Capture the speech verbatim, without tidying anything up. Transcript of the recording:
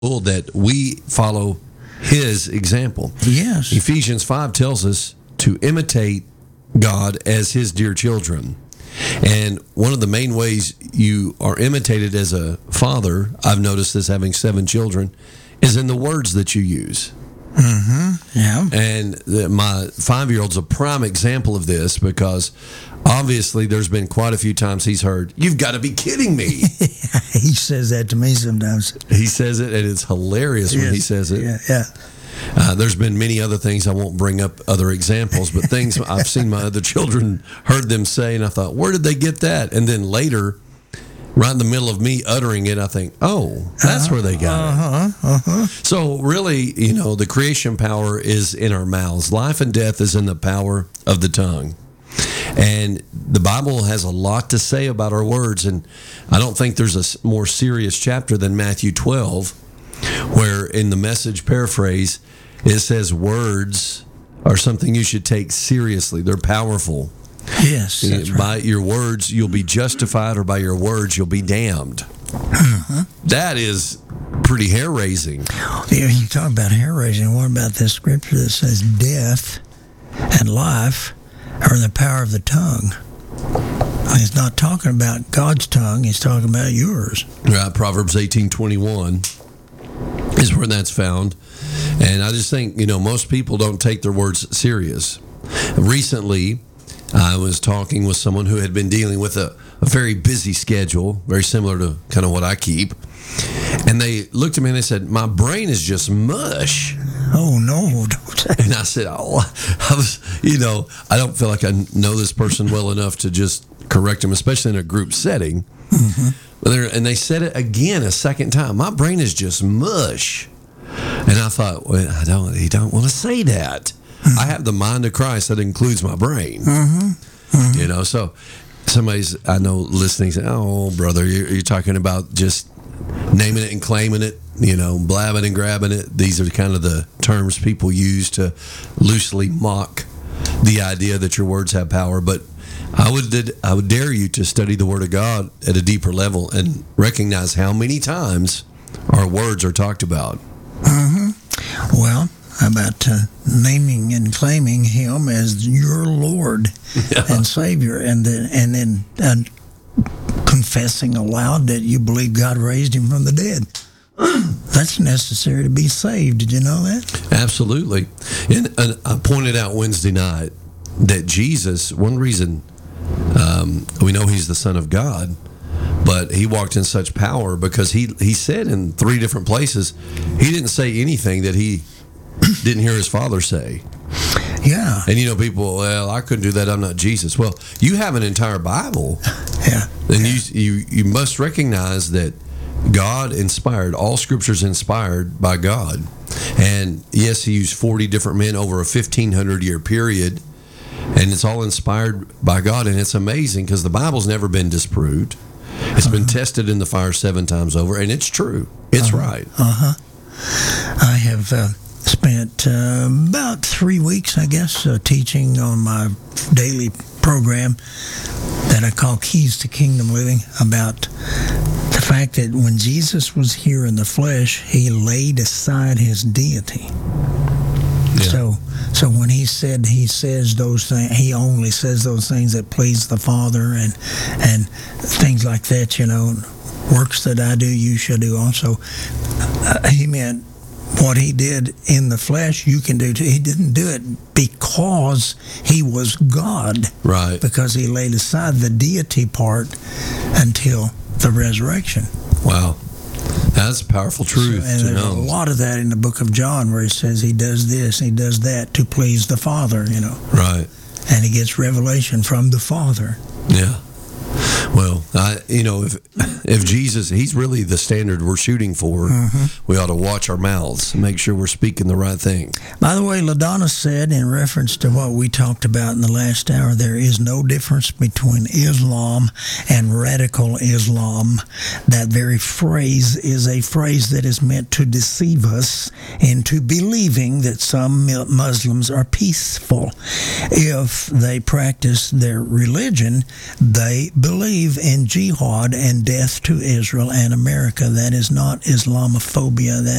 that we follow his example. Yes. Ephesians five tells us to imitate God as his dear children. And one of the main ways you are imitated as a father, I've noticed this having seven children, is in the words that you use. Mm-hmm. Yeah. And the, my five-year-old's a prime example of this because obviously there's been quite a few times he's heard, "You've got to be kidding me." He says that to me sometimes. He says it, and it's hilarious yes. when he says it. Yeah, yeah. Uh, there's been many other things. I won't bring up other examples, but things I've seen my other children, heard them say, and I thought, where did they get that? And then later, right in the middle of me uttering it, I think, oh, that's uh-huh, where they got uh-huh, it. Uh-huh. So really, you know, the creation power is in our mouths. Life and death is in the power of the tongue. And the Bible has a lot to say about our words, and I don't think there's a more serious chapter than Matthew twelve, where in the Message paraphrase, it says words are something you should take seriously. They're powerful. Yes, that's right. By your words, you'll be justified, or by your words, you'll be damned. Uh-huh. That is pretty hair-raising. Yeah, you talk about hair-raising. What about this scripture that says death and life are in the power of the tongue? He's not talking about God's tongue. He's talking about yours. Right, Proverbs eighteen twenty-one is where that's found. And I just think, you know, most people don't take their words serious. Recently, I was talking with someone who had been dealing with a, a very busy schedule, very similar to kind of what I keep. And they looked at me and they said, "My brain is just mush." Oh, no. Don't say. And I said, oh, I was, you know, I don't feel like I know this person well enough to just correct him, especially in a group setting. Mm-hmm. But and they said it again a second time. "My brain is just mush." And I thought, well, I don't, he don't want to say that. Mm-hmm. I have the mind of Christ that includes my brain. Mm-hmm. Mm-hmm. You know, so somebody's, I know, listening, saying, "Oh, brother, you're, you're talking about just naming it and claiming it, you know, blabbing and grabbing it." These are kind of the terms people use to loosely mock the idea that your words have power. But I would I would dare you to study the Word of God at a deeper level and recognize how many times our words are talked about. Mm-hmm. Well, how about uh, naming and claiming Him as your Lord yeah. and Savior, and then and then uh, confessing aloud that you believe God raised Him from the dead. That's necessary to be saved. Did you know that? Absolutely. And, and I pointed out Wednesday night that Jesus, one reason um, we know He's the Son of God, but He walked in such power because he, he said in three different places, He didn't say anything that He didn't hear His Father say. Yeah. And you know, people, well, I couldn't do that, I'm not Jesus. Well, you have an entire Bible. Yeah. And you, you, you must recognize that God inspired, all Scripture's inspired by God. And yes, He used forty different men over a fifteen hundred year period, and it's all inspired by God. And it's amazing because the Bible's never been disproved. It's uh-huh. been tested in the fire seven times over, and it's true. It's uh-huh. right. Uh-huh. I have uh, spent uh, about three weeks, I guess, uh, teaching on my daily program that I call Keys to Kingdom Living, about the fact that when Jesus was here in the flesh, He laid aside His deity. Yeah. So so when He said He says those things, He only says those things that please the Father, and and things like that, you know, works that I do, you shall do also. Uh, he meant what He did in the flesh, you can do too. He didn't do it because He was God. Right. Because He laid aside the deity part until the resurrection. Wow. That's powerful truth So, and to there's know. a lot of that in the book of John where He says He does this, He does that to please the Father, you know. Right. And He gets revelation from the Father. Yeah. Well, I, you know, if if Jesus, He's really the standard we're shooting for, mm-hmm. we ought to watch our mouths and make sure we're speaking the right thing. By the way, LaDonna said, in reference to what we talked about in the last hour, there is no difference between Islam and radical Islam. That very phrase is a phrase that is meant to deceive us into believing that some Muslims are peaceful. If they practice their religion, they believe believe in jihad and death to Israel and America. That is not Islamophobia. That